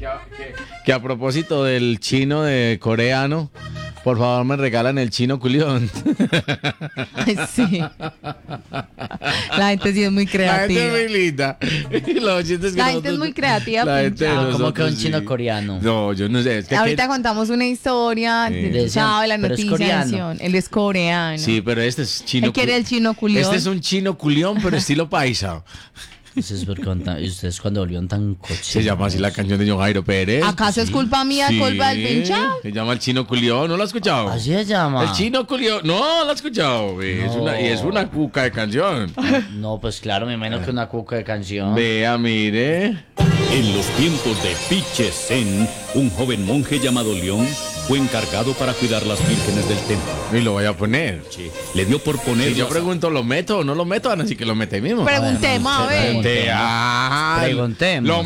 que a propósito del chino de coreano, por favor me regalan el chino culión. Ay, sí. La gente sí es muy La creativa. gente es muy linda. Los chistes que La gente es nosotros- muy creativa, La gente de Pinchao. ¿Cómo que un nosotros, chino sí. coreano? No, yo no sé. Es que Ahorita contamos una historia Sí. de Chao, la Pero es noticia. coreano. Nación. Él es coreano. Sí, pero este es chino. Él quiere el chino culión. Este es un chino culión, pero estilo paisa. Eso es porque ustedes cuando volvieron tan cochinos. Se llama así la canción de John Jairo Pérez. ¿Acaso es culpa mía, Sí. culpa del Pinchao? Se llama el chino culión, ¿no lo has escuchado? Así se llama. El chino culión, no lo has escuchado. Y es una cuca de canción. No, pues claro, me imagino que una cuca de canción. Vea, mire. En los tiempos de Pichesen, un joven monje llamado León fue encargado para cuidar las vírgenes del templo. Y lo voy a poner. Le dio por poner. Si yo pregunto, ¿lo meto o no lo meto? Van a decir que lo mete mismo. Preguntemos, a ver. Preguntemos. Preguntemos. Preguntemos. Lo